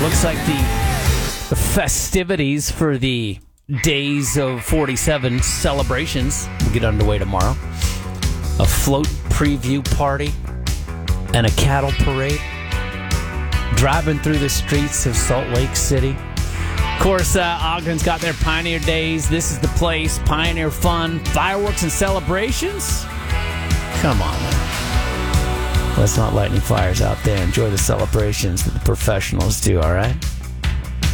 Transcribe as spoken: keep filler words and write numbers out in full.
looks like the, the festivities for the Days of forty-seven celebrations will get underway tomorrow. A float preview party and a cattle parade. Driving through the streets of Salt Lake City. Of course, uh, Ogden's got their Pioneer Days. This is the place. Pioneer fun. Fireworks and celebrations. Come on, man. Let's not light any fires out there. Enjoy the celebrations that the professionals do, all right?